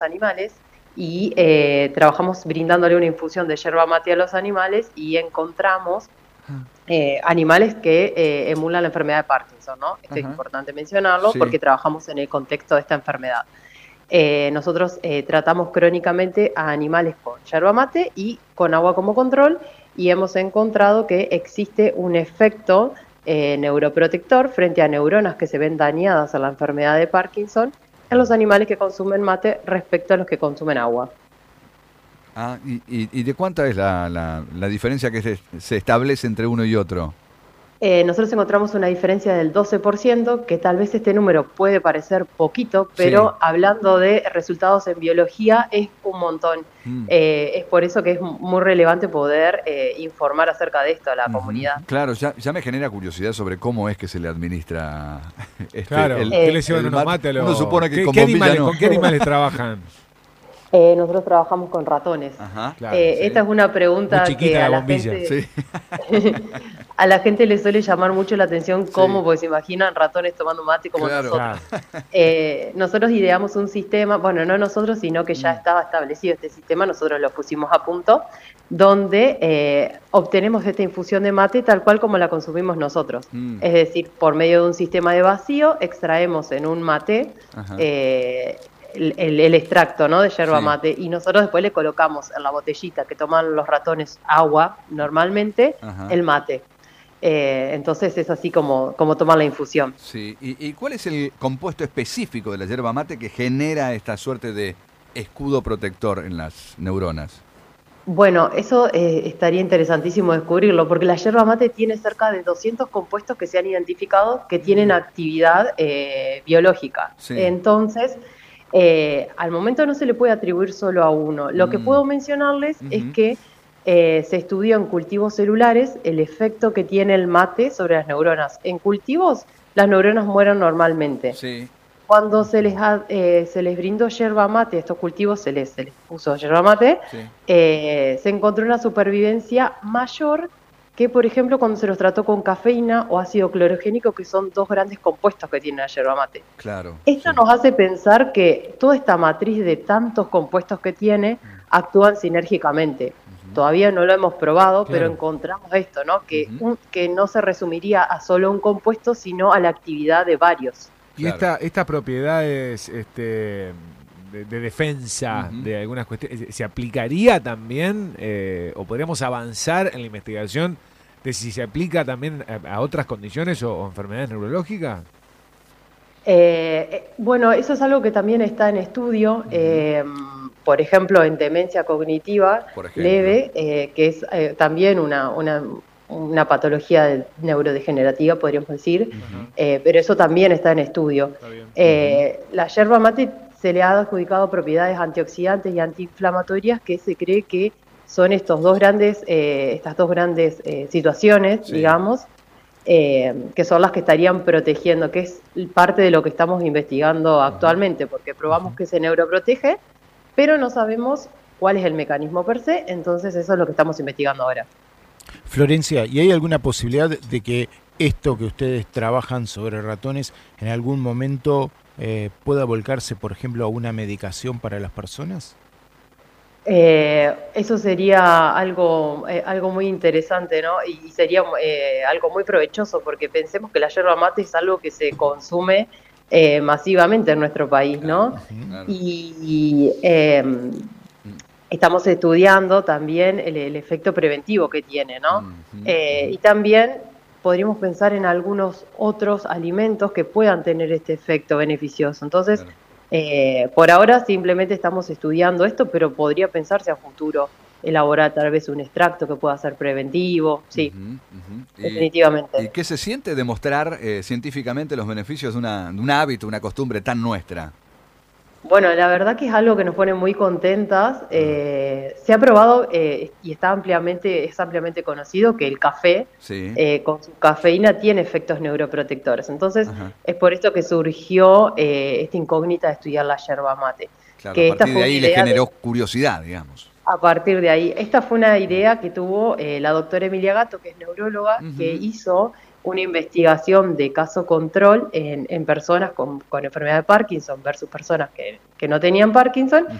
animales y trabajamos brindándole una infusión de yerba mate a los animales y encontramos animales que emulan la enfermedad de Parkinson, ¿no? Esto es Ajá. importante mencionarlo Sí. porque trabajamos en el contexto de esta enfermedad. Nosotros tratamos crónicamente a animales con yerba mate y con agua como control y hemos encontrado que existe un efecto neuroprotector frente a neuronas que se ven dañadas a la enfermedad de Parkinson en los animales que consumen mate respecto a los que consumen agua. ¿Y de cuánta es la diferencia que se establece entre uno y otro? Nosotros encontramos una diferencia del 12%, que tal vez este número puede parecer poquito, Sí. pero hablando de resultados en biología es un montón. Mm. Es por eso que es muy relevante poder informar acerca de esto a la Ujú. comunidad. Claro, ya me genera curiosidad sobre cómo es que se le administra Claro, ¿qué le llevan el unos mate. mates a Uno los...? supone que con ¿Qué bombilla animales, no. con qué animales trabajan? Nosotros trabajamos con ratones. Ajá. Claro. Sí. Esta es una Muy pregunta que chiquita la a la bombilla. gente Sí. a la gente le suele llamar mucho la atención Sí. cómo, porque se imaginan ratones tomando mate como Claro. nosotros. Claro. Nosotros ideamos un sistema, bueno, no nosotros, sino que ya Mm. estaba establecido este sistema, nosotros lo pusimos a punto, donde obtenemos esta infusión de mate tal cual como la consumimos nosotros. Mm. Es decir, por medio de un sistema de vacío, extraemos en un mate Ajá. el extracto, ¿no?, de yerba Sí. mate y nosotros después le colocamos en la botellita que toman los ratones agua normalmente, Ajá. el mate. Entonces es así como tomar la infusión. Sí. ¿Y cuál es el compuesto específico de la yerba mate que genera esta suerte de escudo protector en las neuronas? Bueno, eso estaría interesantísimo descubrirlo, porque la yerba mate tiene cerca de 200 compuestos que se han identificado que tienen actividad biológica. Sí. Entonces, al momento no se le puede atribuir solo a uno. Lo que Mm. puedo mencionarles es Ujú. que se estudió en cultivos celulares el efecto que tiene el mate sobre las neuronas. En cultivos, las neuronas mueren normalmente. Sí. Cuando se les brindó yerba mate, a estos cultivos se les puso yerba mate, Sí. se encontró una supervivencia mayor que, por ejemplo, cuando se los trató con cafeína o ácido clorogénico, que son dos grandes compuestos que tiene la yerba mate. Claro. Esto Sí. nos hace pensar que toda esta matriz de tantos compuestos que tiene actúan sinérgicamente. Todavía no lo hemos probado, pero Claro. encontramos esto, ¿no? Ujú. Que no se resumiría a solo un compuesto, sino a la actividad de varios. Y Claro. estas propiedades de defensa Ujú. de algunas cuestiones, ¿se aplicaría también o podríamos avanzar en la investigación de si se aplica también a otras condiciones o enfermedades neurológicas? Bueno, eso es algo que también está en estudio, Ujú. por ejemplo, en demencia cognitiva Por ejemplo. leve, que es también una patología neurodegenerativa, podríamos decir, Ujú. pero eso también está en estudio. Está bien. Ujú. La yerba mate se le ha adjudicado propiedades antioxidantes y antiinflamatorias que se cree que son estas dos grandes situaciones, Sí. digamos, que son las que estarían protegiendo, que es parte de lo que estamos investigando Ujú. actualmente, porque probamos que se neuroprotege, pero no sabemos cuál es el mecanismo per se, entonces eso es lo que estamos investigando ahora. Florencia, ¿y hay alguna posibilidad de que esto que ustedes trabajan sobre ratones en algún momento pueda volcarse, por ejemplo, a una medicación para las personas? Eso sería algo muy interesante, ¿no? Y sería algo muy provechoso, porque pensemos que la yerba mate es algo que se consume masivamente en nuestro país, Claro. ¿no? Claro. Y Mm. estamos estudiando también el efecto preventivo que tiene, ¿no? Ujú. Ujú. Y también podríamos pensar en algunos otros alimentos que puedan tener este efecto beneficioso. Entonces, Claro. por ahora simplemente estamos estudiando esto, pero podría pensarse a futuro elaborar tal vez un extracto que pueda ser preventivo, sí, Ujú. Ujú. ¿Y definitivamente. qué se siente demostrar científicamente los beneficios de un hábito, una costumbre tan nuestra? Bueno, la verdad que es algo que nos pone muy contentas. Ah. Se ha probado y es ampliamente conocido que el café Sí. con su cafeína tiene efectos neuroprotectores. Entonces, Ajá. es por esto que surgió esta incógnita de estudiar la yerba mate. Claro, a Que esta partir de fue una ahí le idea generó curiosidad, digamos. a partir de ahí. Esta fue una idea que tuvo la doctora Emilia Gatto, que es neuróloga, que Ujú. hizo una investigación de caso control en personas con enfermedad de Parkinson versus personas que no tenían Parkinson,